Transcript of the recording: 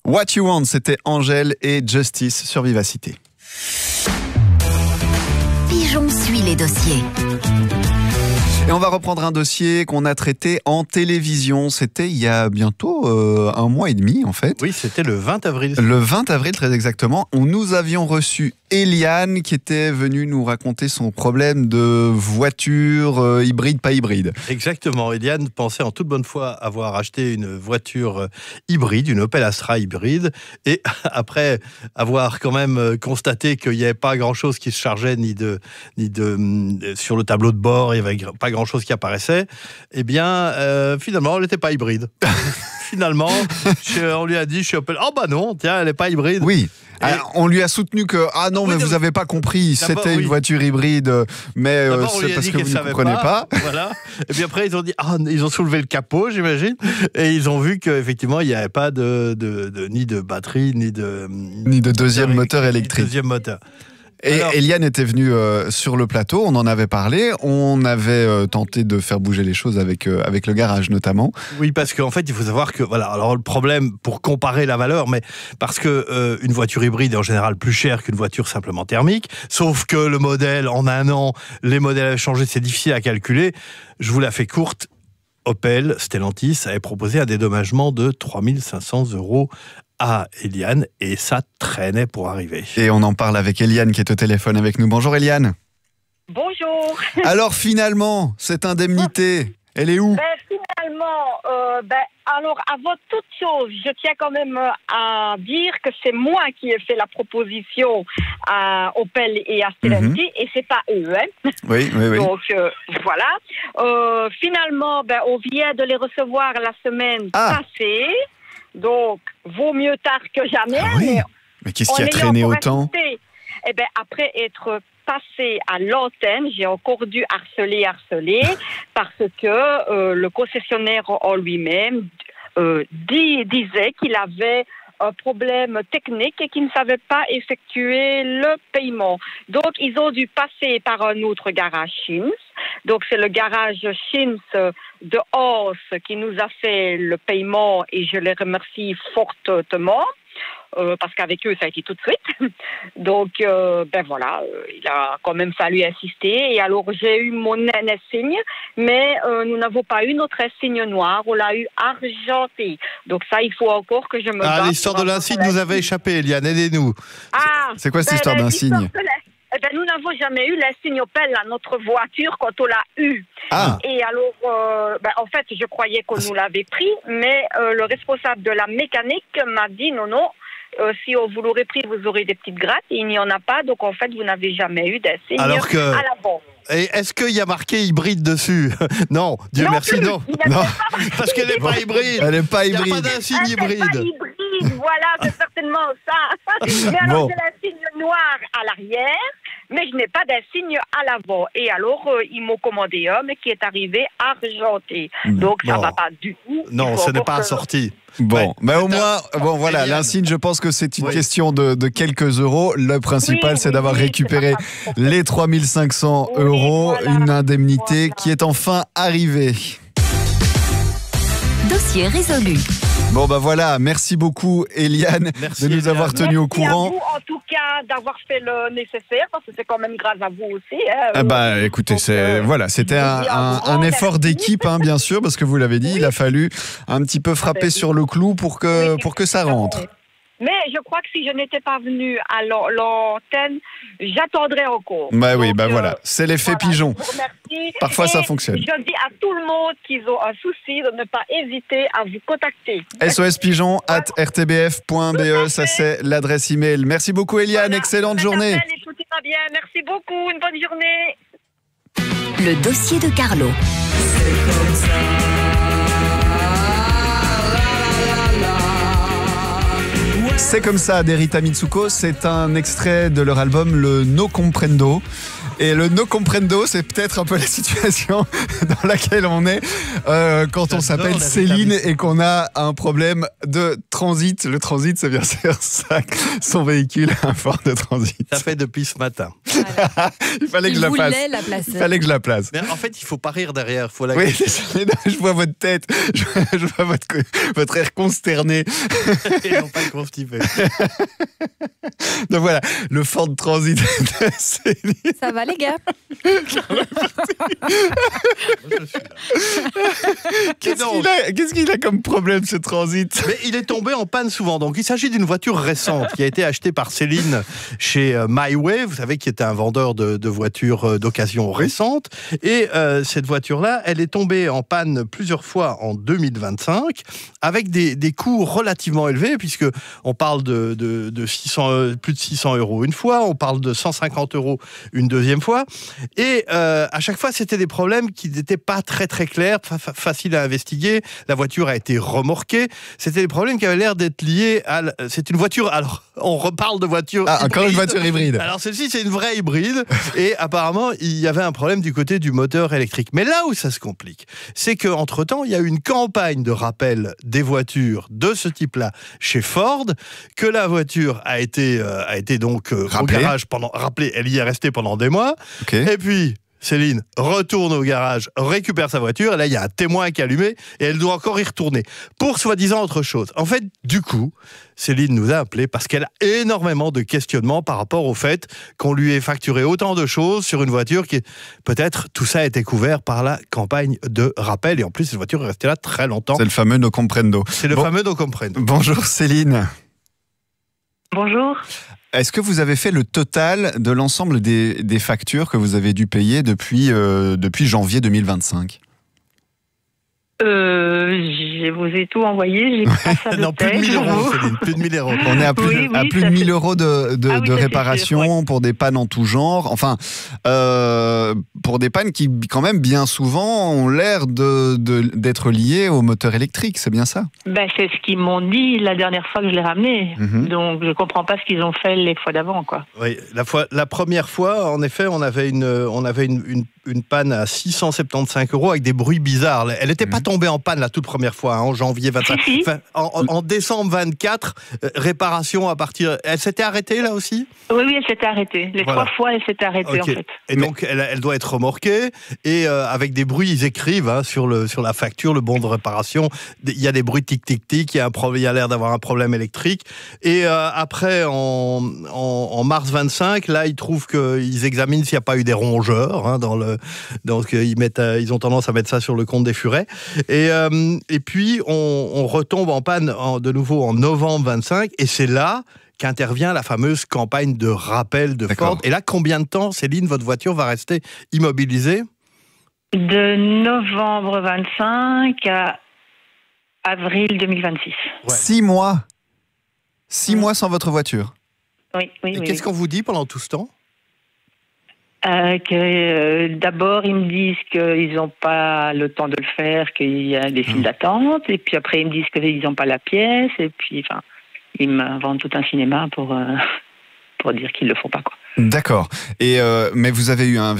What You Want, c'était Angèle et Justice sur Vivacité. Pigeon suit les dossiers. Et on va reprendre un dossier qu'on a traité en télévision. C'était il y a bientôt un mois et demi, en fait. Oui, c'était le 20 avril. Le 20 avril, très exactement. Nous avions reçu Eliane qui était venue nous raconter son problème de voiture hybride, pas hybride. Exactement. Eliane pensait en toute bonne foi avoir acheté une voiture hybride, une Opel Astra hybride. Et après avoir quand même constaté qu'il n'y avait pas grand-chose qui se chargeait, ni sur le tableau de bord, il n'y avait pas grand-chose qui apparaissait, eh bien, finalement, elle n'était pas hybride. Finalement, on lui a dit, chez Opel, oh bah non, tiens, elle n'est pas hybride. Oui. Alors, on lui a soutenu que mais vous n'avez pas compris, c'était une voiture hybride, mais c'est parce que vous ne comprenez pas. Voilà. Et puis après, ils ont dit, ils ont soulevé le capot, j'imagine, et ils ont vu qu'effectivement, il n'y avait pas ni de batterie, ni de deuxième moteur électrique. Deuxième moteur. Et Eliane était venue sur le plateau, on en avait parlé, on avait tenté de faire bouger les choses avec le garage notamment. Oui, parce qu'en fait, il faut savoir que, voilà, alors le problème, pour comparer la valeur, mais parce que une voiture hybride est en général plus chère qu'une voiture simplement thermique, sauf que le modèle, en un an, les modèles avaient changé, c'est difficile à calculer. Je vous la fais courte. Opel, Stellantis, avait proposé un dédommagement de 3 500 € à Eliane, et ça traînait pour arriver. Et on en parle avec Eliane qui est au téléphone avec nous. Bonjour Eliane. Bonjour. Alors finalement, cette indemnité, elle est où? Finalement, alors avant toute chose, je tiens quand même à dire que c'est moi qui ai fait la proposition à Opel et à Stellantis, et c'est pas eux. Hein. Oui. Donc voilà. Finalement, on vient de les recevoir la semaine passée. Donc, vaut mieux tard que jamais. Ah oui. Mais qu'est-ce qui a traîné autant? Après être passé à l'antenne, j'ai encore dû harceler parce que le concessionnaire en lui-même disait qu'il avait un problème technique et qu'il ne savait pas effectuer le paiement. Donc, ils ont dû passer par un autre garage Schins. Donc, c'est le garage Schins de Hors qui nous a fait le paiement et je les remercie fortement. Parce qu'avec eux, ça a été tout de suite. Donc, voilà, il a quand même fallu insister. Et alors, j'ai eu mon insigne, mais nous n'avons pas eu notre insigne noir, on l'a eu argenté. Donc ça, il faut encore que je me batte. L'histoire de l'insigne nous avait échappé, Eliane, aidez-nous. C'est quoi cette histoire d'insigne? Nous n'avons jamais eu l'insigne Opel à notre voiture quand on l'a eu. Et alors, en fait, je croyais qu'on nous l'avait pris, mais le responsable de la mécanique m'a dit non, si on vous l'aurait pris, vous aurez des petites grattes. Et il n'y en a pas, donc en fait, vous n'avez jamais eu d'insigne à l'avant. Et est-ce qu'il y a marqué hybride dessus? Non, Dieu merci, non. Parce qu'elle n'est pas hybride. Elle n'est pas hybride. Il n'y a pas d'insigne hybride. Voilà, c'est certainement ça. Mais alors, j'ai l'insigne noir à l'arrière, mais je n'ai pas d'insigne à l'avant. Et alors, ils m'ont commandé un, mais qui est arrivé argenté. Donc, ça ne va pas du tout. Non, ce n'est pas assorti. Bon, mais au moins, voilà, l'insigne, je pense que c'est une question de quelques euros. Le principal, c'est d'avoir récupéré les 3 500 €, une indemnité qui est enfin arrivée. Dossier résolu. Bon voilà, merci beaucoup Eliane de nous avoir tenus au courant. Merci à vous en tout cas d'avoir fait le nécessaire, parce que c'est quand même grâce à vous aussi. Écoutez, c'était un effort d'équipe, bien sûr, parce que vous l'avez dit, il a fallu un petit peu frapper sur le clou pour que ça rentre. Mais je crois que si je n'étais pas venue à l'antenne, j'attendrais encore. Voilà, c'est l'effet pigeon. Parfois, ça fonctionne. Je dis à tout le monde qu'ils ont un souci de ne pas hésiter à vous contacter. sospigeon@rtbf.be, ça c'est l'adresse email. Merci beaucoup Eliane, excellente journée. Tout ira bien, merci beaucoup, une bonne journée. Le dossier de Carlo. C'est comme ça. C'est comme ça d'Erita Mitsuko, c'est un extrait de leur album Le No Comprendo. Et le no comprendo, c'est peut-être un peu la situation dans laquelle on est quand on s'appelle Céline et qu'on a un problème de transit. Le transit, ça vient faire ça, son véhicule, un Ford de transit. Ça fait depuis ce matin. Voilà. Il fallait que je la place. La placer. Il fallait que je la place. Mais en fait, il faut pas rire derrière. Faut la... Oui, je vois votre tête, je vois votre air consterné. Et non pas constipé. Donc voilà, le Ford Transit de Céline. Ça va les gars? Qu'est-ce qu'il a comme problème ce Transit? Mais il est tombé en panne souvent. Donc il s'agit d'une voiture récente qui a été achetée par Céline chez MyWay, vous savez, qui était un vendeur de voitures d'occasion récentes. Et cette voiture-là, elle est tombée en panne plusieurs fois en 2025 avec des coûts relativement élevés, puisque on parle de plus de 600 € une fois, on parle de 150 € une deuxième fois. Et à chaque fois, c'était des problèmes qui n'étaient pas très très clairs, faciles à investiguer. La voiture a été remorquée. C'était des problèmes qui avaient l'air d'être liés à... C'est une voiture... Alors, on reparle de voiture hybride. Encore une voiture hybride. Alors, celle-ci, c'est une vraie hybride. Et apparemment, il y avait un problème du côté du moteur électrique. Mais là où ça se complique, c'est qu'entre-temps, il y a eu une campagne de rappel des voitures de ce type-là chez Ford, que la voiture a été donc au garage rappelée, elle y est restée pendant des mois. Okay. Et puis... Céline retourne au garage, récupère sa voiture, et là, il y a un témoin qui est allumé, et elle doit encore y retourner, pour soi-disant autre chose. En fait, du coup, Céline nous a appelé parce qu'elle a énormément de questionnements par rapport au fait qu'on lui ait facturé autant de choses sur une voiture qui, peut-être, tout ça a été couvert par la campagne de rappel, et en plus, cette voiture est restée là très longtemps. C'est le fameux no comprendo. C'est le fameux no comprendo. Bonjour Céline. Bonjour. Est-ce que vous avez fait le total de l'ensemble des factures que vous avez dû payer depuis janvier 2025 ? Je vous ai tout envoyé, j'ai pas ça de non, plus de 1000 €, Céline, plus de 1000 €. On est à plus de 1000 € de réparation sûr, pour des pannes en tout genre. Enfin, pour des pannes qui, quand même, bien souvent, ont l'air d'être liées au moteur électrique. C'est bien ça ? Ben, c'est ce qu'ils m'ont dit la dernière fois que je l'ai ramené. Mhm. Donc, je comprends pas ce qu'ils ont fait les fois d'avant, quoi. Oui, la première fois, en effet, on avait une panne à 675 € avec des bruits bizarres. Elle n'était pas tombée en panne la toute première fois, en janvier 25. Si. Enfin, en décembre 24, réparation à partir... Elle s'était arrêtée là aussi ? Oui, elle s'était arrêtée. Les 3 fois, elle s'était arrêtée, Okay. en fait. Et donc, elle doit être remorquée. Et avec des bruits, ils écrivent sur la facture, le bon de réparation. Il y a des bruits tic-tic-tic, il y a l'air d'avoir un problème électriont. Et après, en mars 25, là, ils trouvent qu'ils examinent s'il n'y a pas eu des rongeurs. Donc, ils ont tendance à mettre ça sur le compte des furets. Et puis, on retombe en panne de nouveau en novembre 25. Et c'est là qu'intervient la fameuse campagne de rappel de Ford. Et là, combien de temps, Céline, votre voiture va rester immobilisée ? De novembre 25 à avril 2026. Ouais. 6 mois. 6 mois sans votre voiture. Oui. Et qu'est-ce qu'on vous dit pendant tout ce temps ? D'abord, ils me disent qu'ils n'ont pas le temps de le faire, qu'il y a des files d'attente, et puis après, ils me disent qu'ils n'ont pas la pièce, et puis, enfin, ils m'inventent tout un cinéma pour dire qu'ils ne le font pas, quoi. D'accord. Mais vous avez eu un